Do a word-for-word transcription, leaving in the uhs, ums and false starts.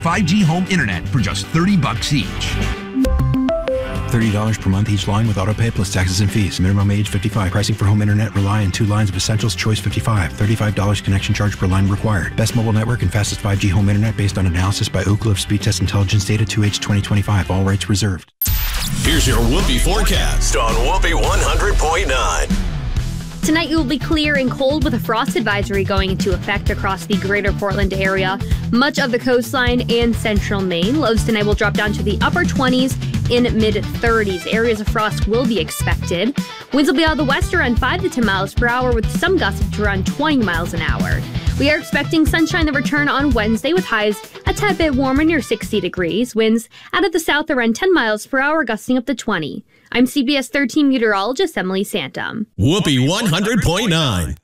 five G home internet for just thirty bucks each. thirty dollars per month each line with autopay plus taxes and fees. Minimum age fifty-five. Pricing for home internet rely on two lines of Essentials Choice fifty-five. thirty-five dollars connection charge per line required. Best mobile network and fastest five G home internet based on analysis by Ookla of Speed Test Intelligence Data two H twenty twenty-five. All rights reserved. Here's your Whoopee forecast on Whoopee one hundred point nine. Tonight it will be clear and cold with a frost advisory going into effect across the greater Portland area. Much of the coastline and central Maine. Lows tonight will drop down to the upper twenties in mid-thirties. Areas of frost will be expected. Winds will be out of the west around five to ten miles per hour with some gusts to around twenty miles an hour. We are expecting sunshine to return on Wednesday with highs a tad bit warmer near sixty degrees. Winds out of the south around ten miles per hour gusting up to twenty. I'm C B S thirteen meteorologist Emily Santum. Whoopee one hundred point nine.